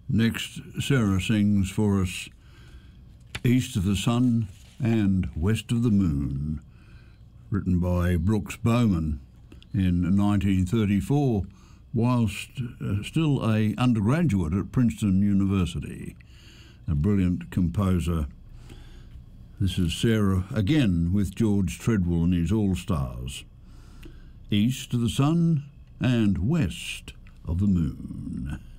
Next, Sarah sings for us East of the Sun and West of the Moon, written by Brooks Bowman in 1934, whilst still an undergraduate at Princeton University. A brilliant composer. This is Sarah again with George Treadwell and his All-Stars. East of the Sun and West of the Moon.